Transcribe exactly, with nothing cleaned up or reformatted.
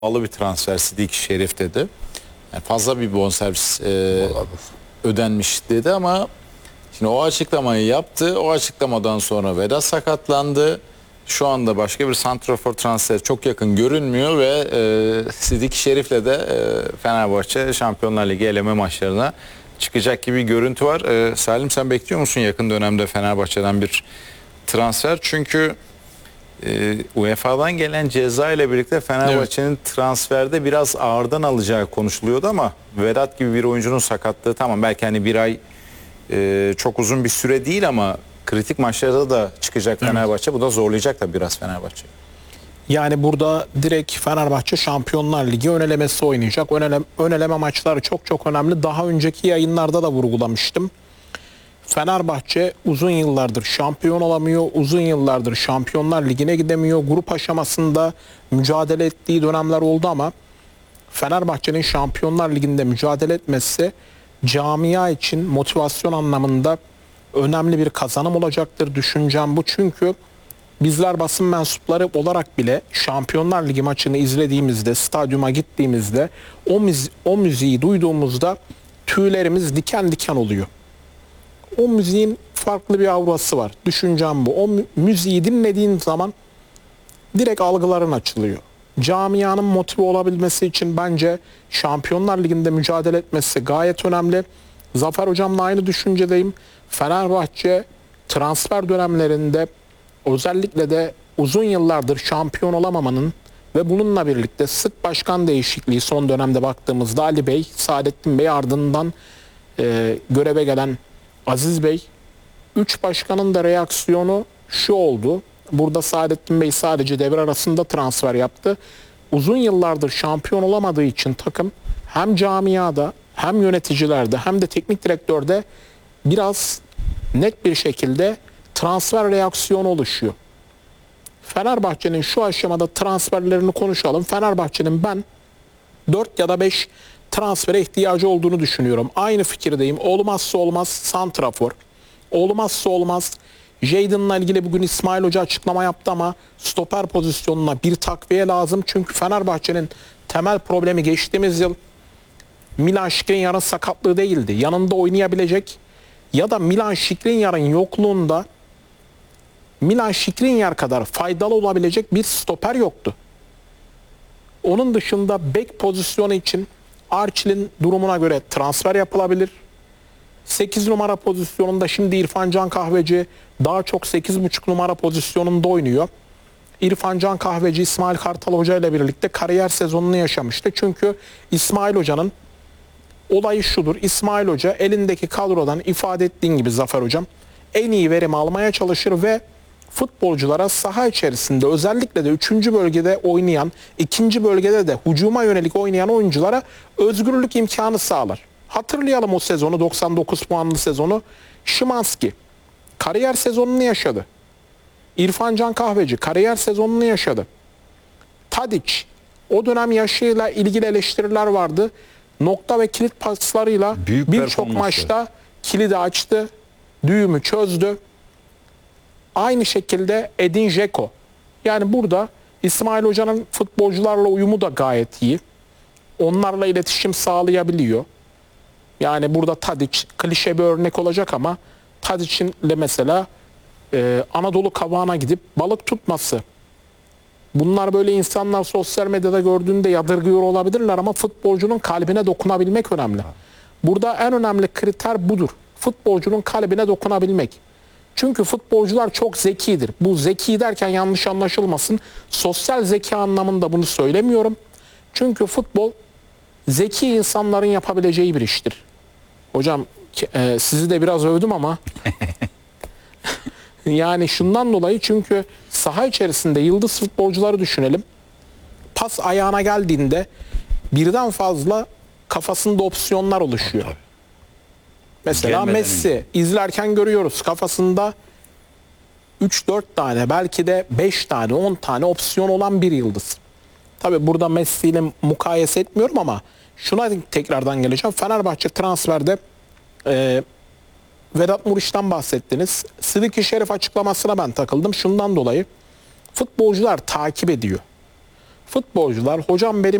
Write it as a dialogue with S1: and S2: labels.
S1: pahalı bir transfer Sidiki Şerif dedi. Yani fazla bir bonservis e, ödenmiş dedi ama şimdi o açıklamayı yaptı. O açıklamadan sonra Vedat sakatlandı. Şu anda başka bir santrafor transfer çok yakın görünmüyor ve e, Sidiki Şerif'le de e, Fenerbahçe Şampiyonlar Ligi eleme maçlarına çıkacak gibi bir görüntü var. E, Salim, sen bekliyor musun yakın dönemde Fenerbahçe'den bir transfer? Çünkü e, U E F A'dan gelen ceza ile birlikte Fenerbahçe'nin evet. transferde biraz ağırdan alacağı konuşuluyordu ama Vedat gibi bir oyuncunun sakatlığı, tamam belki hani bir ay e, çok uzun bir süre değil ama kritik maçlarda da çıkacak Fenerbahçe. Evet. Bu da zorlayacak da biraz Fenerbahçe.
S2: Yani burada direkt Fenerbahçe Şampiyonlar Ligi ön elemesi oynayacak. Ön, ele, ön eleme maçları çok çok önemli. Daha önceki yayınlarda da vurgulamıştım. Fenerbahçe uzun yıllardır şampiyon olamıyor. Uzun yıllardır Şampiyonlar Ligi'ne gidemiyor. Grup aşamasında mücadele ettiği dönemler oldu ama Fenerbahçe'nin Şampiyonlar Ligi'nde mücadele etmesi camia için motivasyon anlamında önemli bir kazanım olacaktır. Düşüncem bu, çünkü bizler basın mensupları olarak bile Şampiyonlar Ligi maçını izlediğimizde, stadyuma gittiğimizde o, müzi o müziği duyduğumuzda tüylerimiz diken diken oluyor. O müziğin farklı bir aurası var. Düşüncem bu. O mü müziği dinlediğin zaman direkt algıların açılıyor. Camianın motive olabilmesi için bence Şampiyonlar Ligi'nde mücadele etmesi gayet önemli. Zafer Hocam'la aynı düşüncedeyim. Fenerbahçe transfer dönemlerinde özellikle de uzun yıllardır şampiyon olamamanın ve bununla birlikte sık başkan değişikliği, son dönemde baktığımızda Ali Bey, Saadettin Bey, ardından e, göreve gelen Aziz Bey, üç başkanın da reaksiyonu şu oldu. Burada Saadettin Bey sadece devre arasında transfer yaptı. Uzun yıllardır şampiyon olamadığı için takım hem camiada hem yöneticilerde hem de teknik direktörde biraz net bir şekilde transfer reaksiyonu oluşuyor. Fenerbahçe'nin şu aşamada transferlerini konuşalım. Fenerbahçe'nin ben dört ya da beş transfere ihtiyacı olduğunu düşünüyorum. Aynı fikirdeyim. Olmazsa olmaz santrafor. Olmazsa olmaz Jadon'la ilgili bugün İsmail Hoca açıklama yaptı ama stoper pozisyonuna bir takviye lazım. Çünkü Fenerbahçe'nin temel problemi geçtiğimiz yıl Milan Skriniar'ın sakatlığı değildi. Yanında oynayabilecek ya da Milan Skriniar'ın yokluğunda Milan Skriniar kadar faydalı olabilecek bir stoper yoktu. Onun dışında bek pozisyonu için Arçil'in durumuna göre transfer yapılabilir. sekiz numara pozisyonunda şimdi İrfan Can Kahveci daha çok sekiz buçuk numara pozisyonunda oynuyor. İrfan Can Kahveci İsmail Kartal Hoca ile birlikte kariyer sezonunu yaşamıştı. Çünkü İsmail Hoca'nın olayı şudur. İsmail Hoca elindeki kadrodan, ifade ettiğin gibi Zafer Hocam, en iyi verim almaya çalışır ve futbolculara saha içerisinde özellikle de üçüncü bölgede oynayan, ikinci bölgede de hücuma yönelik oynayan oyunculara özgürlük imkanı sağlar. Hatırlayalım o sezonu, doksan dokuz puanlı sezonu. Szymanski kariyer sezonunu yaşadı. İrfan Can Kahveci kariyer sezonunu yaşadı. Tadic, o dönem yaşıyla ilgili eleştiriler vardı. Nokta ve kilit paslarıyla birçok maçta kilidi açtı, düğümü çözdü. Aynı şekilde Edin Dzeko. Yani burada İsmail Hoca'nın futbolcularla uyumu da gayet iyi. Onlarla iletişim sağlayabiliyor. Yani burada Tadic klişe bir örnek olacak ama Tadic'in de mesela e, Anadolu kabağına gidip balık tutması. Bunlar böyle insanlar sosyal medyada gördüğünde yadırgıyor olabilirler ama futbolcunun kalbine dokunabilmek önemli. Burada en önemli kriter budur. Futbolcunun kalbine dokunabilmek. Çünkü futbolcular çok zekidir. Bu zeki derken yanlış anlaşılmasın. Sosyal zeka anlamında bunu söylemiyorum. Çünkü futbol zeki insanların yapabileceği bir iştir. Hocam e, sizi de biraz övdüm ama yani şundan dolayı, çünkü saha içerisinde yıldız futbolcuları düşünelim. Pas ayağına geldiğinde birden fazla kafasında opsiyonlar oluşuyor. Tabii. Mesela gelmeden Messi önce izlerken görüyoruz kafasında üç dört tane, belki de beş tane, on tane opsiyon olan bir yıldız. Tabi burada Messi ile mukayese etmiyorum ama şuna tekrardan geleceğim. Fenerbahçe transferde e, Vedat Muriç'ten bahsettiniz. Sidiki Şerif açıklamasına ben takıldım. Şundan dolayı futbolcular takip ediyor. Futbolcular hocam benim